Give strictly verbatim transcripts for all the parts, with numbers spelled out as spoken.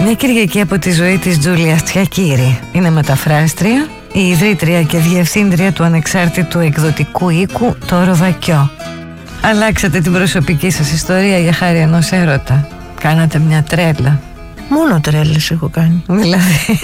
Μια Κυριακή από τη ζωή της Τζούλια Τσιακίρη. Είναι μεταφράστρια, η ιδρύτρια και διευθύντρια του ανεξάρτητου εκδοτικού οίκου Το Ροδακιό. Αλλάξατε την προσωπική σας ιστορία για χάρη ενός έρωτα. Κάνατε μια τρέλα. Μόνο τρέλες έχω κάνει. Δηλαδή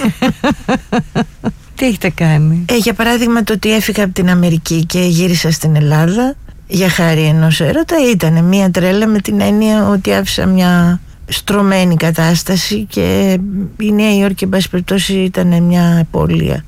τι έχετε κάνει? ε, Για παράδειγμα, το ότι έφυγα από την Αμερική και γύρισα στην Ελλάδα για χάρη ενός έρωτα ήταν μια τρέλα, με την έννοια ότι άφησα μια στρωμένη κατάσταση και η Νέα Υόρκη, εν πάση περιπτώσει, ήταν μια πόλη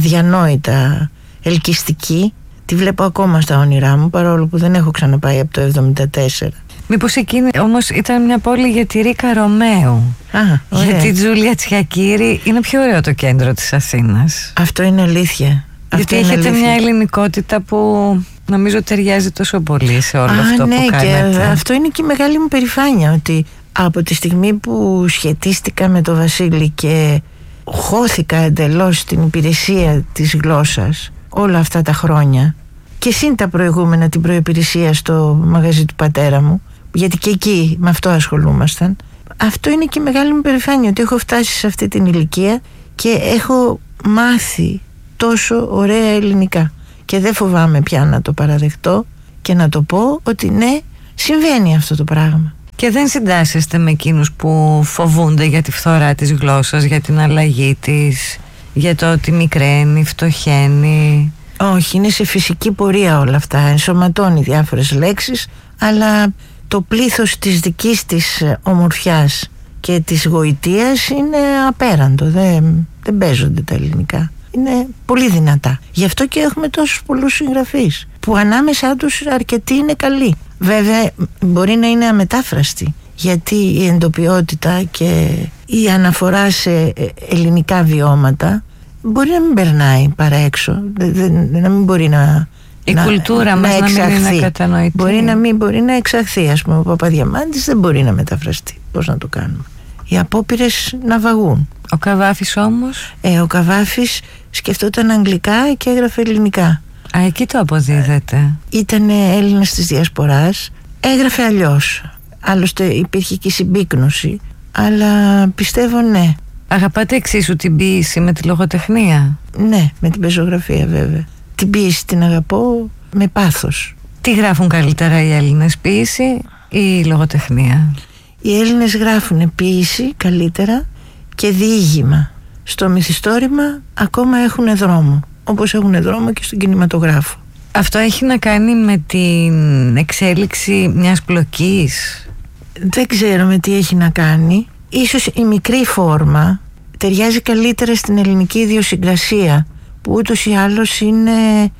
αδιανόητα ελκυστική. Τη βλέπω ακόμα στα όνειρά μου, παρόλο που δεν έχω ξαναπάει από το εβδομήντα τέσσερα. Μήπως εκείνη όμως ήταν μια πόλη για τη Ρίκα Ρωμαίου? Α, για τη Τζούλια Τσιακίρη είναι πιο ωραίο το κέντρο της Αθήνας. Αυτό είναι αλήθεια. Γιατί αυτό έχετε αλήθεια. μια ελληνικότητα που νομίζω ταιριάζει τόσο πολύ σε όλο Α, αυτό ναι, που κάνετε. Και αυτό είναι και η μεγάλη μου περηφάνεια, ότι από τη στιγμή που σχετίστηκα με το Βασίλη και χώθηκα εντελώς στην υπηρεσία της γλώσσας όλα αυτά τα χρόνια, και συν τα προηγούμενα την προϋπηρεσία στο μαγαζί του πατέρα μου, γιατί και εκεί με αυτό ασχολούμασταν, αυτό είναι και η μεγάλη μου περηφάνεια, ότι έχω φτάσει σε αυτή την ηλικία και έχω μάθει τόσο ωραία ελληνικά και δεν φοβάμαι πια να το παραδεχτώ και να το πω ότι ναι, συμβαίνει αυτό το πράγμα. Και δεν συντάσσεστε με εκείνους που φοβούνται για τη φθορά της γλώσσας, για την αλλαγή της, για το ότι μικραίνει, φτωχαίνει? Όχι, είναι σε φυσική πορεία όλα αυτά. Ενσωματώνει διάφορες λέξεις, αλλά το πλήθος της δικής της ομορφιάς και της γοητείας είναι απέραντο. Δεν, δεν παίζονται τα ελληνικά. Είναι πολύ δυνατά. Γι' αυτό και έχουμε τόσους πολλούς συγγραφείς, που ανάμεσά τους αρκετοί είναι καλοί. Βέβαια μπορεί να είναι αμετάφραστοι, γιατί η εντοπιότητα και η αναφορά σε ελληνικά βιώματα μπορεί να μην περνάει παρά έξω, να μην μπορεί να η να, κουλτούρα μας να, να μην είναι κατανοητή. Μπορεί να μην μπορεί να εξαχθεί. Ας πούμε, ο Παπαδιαμάντης δεν μπορεί να μεταφραστεί. Πώς να το κάνουμε? Οι απόπειρες να βαγούν. Ο Καβάφης όμως? Ε, ο Καβάφης σκεφτόταν αγγλικά και έγραφε ελληνικά. Α, εκεί το αποδίδεται. Ήταν Έλληνας της Διασποράς, έγραφε αλλιώς. Άλλωστε υπήρχε και συμπίκνωση, αλλά πιστεύω ναι. Αγαπάτε εξίσου την ποίηση με τη λογοτεχνία? Ναι, με την πεζογραφία βέβαια. Την ποίηση την αγαπώ με πάθος. Τι γράφουν καλύτερα οι Έλληνες, ποίηση ή η λογοτεχνία? Οι Έλληνες γράφουν ποίηση καλύτερα και διήγημα. Στο μυθιστόρημα ακόμα έχουν δρόμο, όπως έχουν δρόμο και στον κινηματογράφο. Αυτό έχει να κάνει με την εξέλιξη μιας πλοκής? Δεν ξέρω με τι έχει να κάνει. Ίσως η μικρή φόρμα ταιριάζει καλύτερα στην ελληνική ιδιοσυγκρασία, που ούτως ή άλλως είναι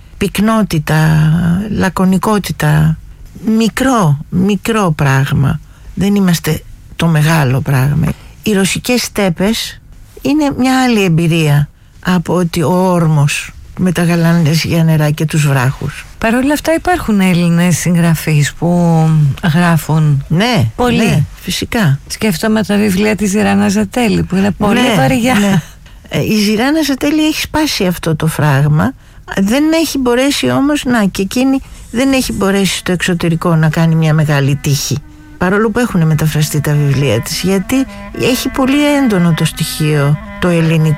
πυκνότητα, λακωνικότητα. Μικρό, μικρό πράγμα. Δεν είμαστε το μεγάλο πράγμα. Οι ρωσικές στέπες είναι μια άλλη εμπειρία από ότι ο όρμος με τα γαλανέζια νερά και τους βράχους. Παρ' όλα αυτά υπάρχουν Έλληνες συγγραφείς που γράφουν. Ναι, πολύ. Ναι, φυσικά. Σκέφτομαι τα βιβλία της Ζηράνα Ζατέλη που είναι πολύ ναι, βαριά. Ναι. Η Ζηράνα Ζατέλη έχει σπάσει αυτό το φράγμα. Δεν έχει μπορέσει όμως να, και εκείνη δεν έχει μπορέσει στο εξωτερικό να κάνει μια μεγάλη τύχη, παρόλο που έχουν μεταφραστεί τα βιβλία της, γιατί έχει πολύ έντονο το στοιχείο το ελληνικό.